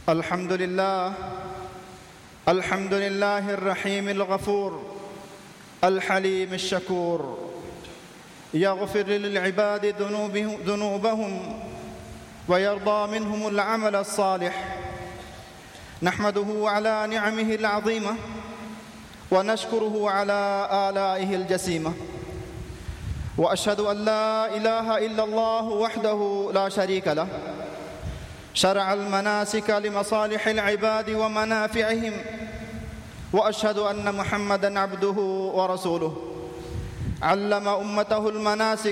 الحمد لله الرحيم الغفور الحليم الشكور، يغفر للعباد ذنوبهم ويرضى منهم العمل الصالح. نحمده على نعمه العظيمة ونشكره على آلائه الجسيمة، وأشهد أن لا إله إلا الله وحده لا شريك له، شرع المناسك لمصالح العباد ومنافعهم، وأشهد أن محمدًا عبده ورسوله، علم أمته المناسك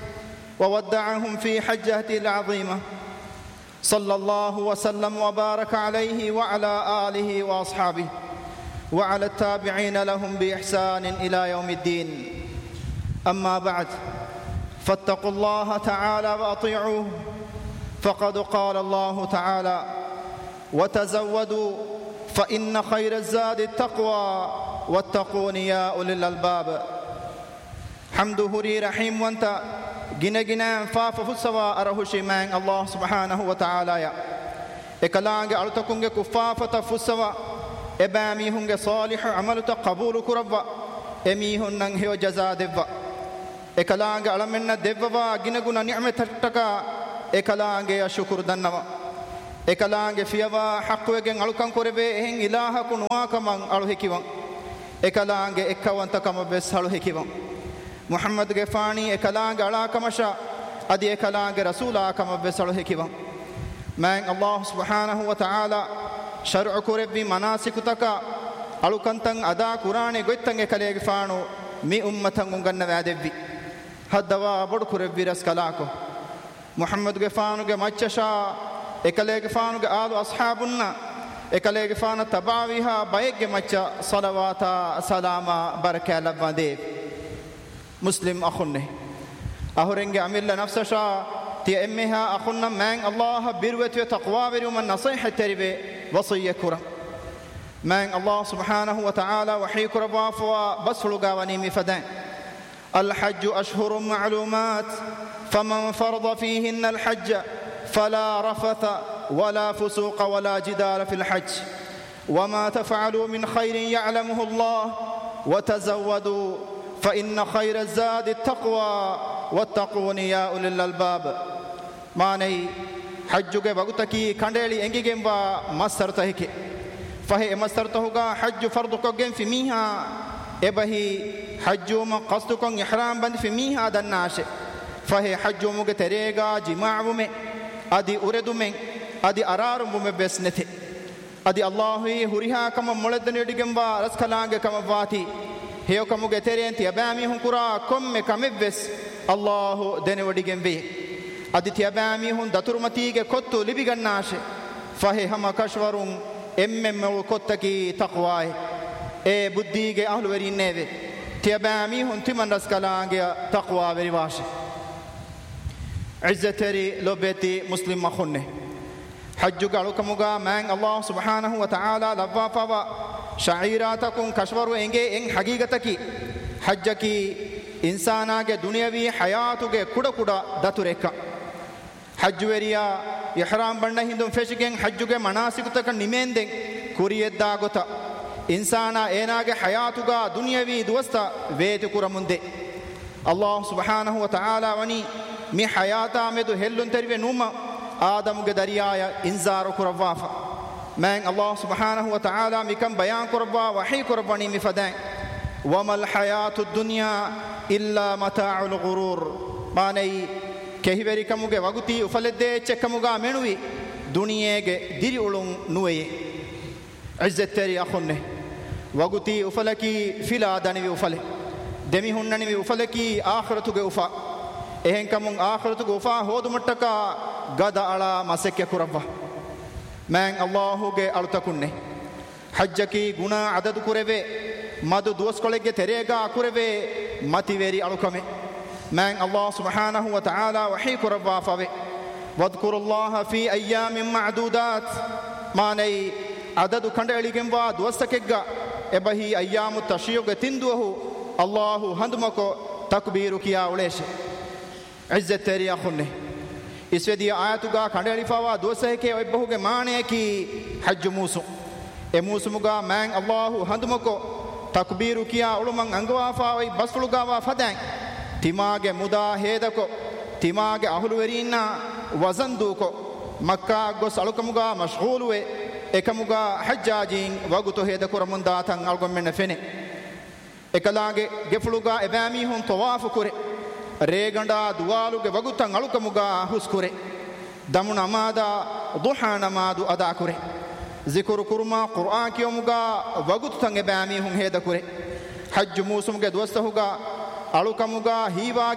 وودعهم في حجته العظيمة، صلى الله وسلم وبارك عليه وعلى آله وأصحابه وعلى التابعين لهم بإحسان إلى يوم الدين. أما بعد، فاتقوا الله تعالى وأطيعوه، فقد قال الله تعالى: وتزودوا فإن خير الزاد التقوى واتقون يا أولي الألباب. حمده لي رحيم وانت جنا فاف فسوا أرهشي من الله سبحانه وتعالى يا إكلانج ألتكونج كفافة فسوا إبامي هنج صالح عملت قبول كربا إمي هننه وجزاء دبا إكلانج ألمنا دبا جنا نعمة تكا إكلانج يا شكر دنما إكلانج فيها حق وجن ألكان كربه إن إله كنوا كمان ألهكيوان إكلانج إكوان تكام بس ألهكيوان محمد غفاني إكلانج على كمشا أدي إكلانج رسولا كما بس ألهكيوان من الله سبحانه وتعالى شرع كربي مناسك تكا ألكان تن أدا قرآن غيتن إكلانج فانو مي أمتن غنّ وادبي هدوا بڑ كربي رسكلاكو محمد غفانو غمچشا إكلانج فانو آل أصحابنا إكلانج فانا تباويها بايك غمچا صلواتا سلاما بركة لباديب مسلم أخنه أهرنج أميل نفسشا تي أمها أخنا من الله بروت وتقوى ومن نصيحة تربي وصية كرة من الله سبحانه وتعالى وحي كرة وبصلقا ونيمي فدان. الحج أشهر معلومات فمن فرض فيهن الحج فلا رفث ولا فسوق ولا جدال في الحج وما تفعلوا من خير يعلمه الله وتزودوا فإن خير الزاد التقوى واتقون يا أولي الألباب. ماني حجّك وقتكي كندلي إنجيم ومسرتهك فهي مسرتهُكا حج فرضك جن في ميها إبهي حج ما قصدك إحرام بند في ميها دناش فهي حج مك تريجا جماع بمه أدي أريد من أدي أرار بمه بسنته أدي الله هريها كم مولدني ديجم ورسكلانج كم فاتي هيو كم جترين تيابامي هم كرا كم كمبس الله دني وديجم بي أدي تيابامي هم دتورمتي كتو لبي جناش فهي هم كشورون مو كتكي تقوى إيه بدي أهل ورين نبي تيابامي هم تمن رسكلانج تقوى بريواش عزتري لبيتي مسلم مخنه حج قالوا كموجا من الله سبحانه وتعالى لبافا شعيراتكم كشور إنجي إن حقيقتك حجك إنساناك دنيوي حياتك كودا كودا داتوريكا حج وريا إحرام بنا هندم فشكين حجك مناسكتك نميندين كورية داغوتا إنسانا إناك حياتك دنيوي دوستا ويت كورموندي الله سبحانه وتعالى وني مي حياتا مدو هلون تربي نوما آدم قدريايا إنزار كربافا من الله سبحانه وتعالى مكان بيان كربا وحي كرباني مفدان وما الحياة الدنيا إلا متاع الغرور ماني كهيبري كموغي وغتي وفلدي چكموغا منوي دنياغي ديري أولون نوي عزت تري أخونه وغتي وفلكي فلا داني وفلي دمي هنني وفلكي آخرتك وفا إهن كمون آخرتك وفا هود متكا غدا على مسك كربا من الله کے أرتكنه حجكي غنا عدد كربه مدو دوس كولگه تريغا كربه متي ويري أركمه من الله سبحانه وتعالى وحي كربا فبه واذكر الله في أيام معدودات ماني عدد كندليگم وا دوستكگا ابهي أيام التشريق تندوه الله هندمكو تكبير كيا وليش عزت تري أخنه iswedi ayatuga kandelifawa doseke oibbuge maaneki hajj musu e musumuga man Allahu handumako takbiru kiya uluman angwafa oi basfuluga wa fadan timage muda hedako timage ahuluwerinna wazanduko makka gos alukamuga mashghuluwe ekamuga hajjajin waguto hedako ramundatan algommenne fene ekalaage gefuluga ebami hon tawafu kure reganda duwaluge wagutan alukamuga huskure damun amada duha namadu ada kure zikru kurma qur'an kiyomuga wagutan ebami hon heda kure hajj musumuge dostahuga alukamuga hiwa